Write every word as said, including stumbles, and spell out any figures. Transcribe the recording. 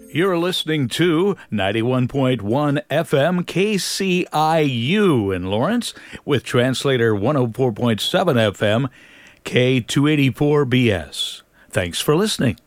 You're listening to ninety-one point one F M K C I U in Lawrence with translator one oh four point seven F M K two eighty-four B S. Thanks for listening.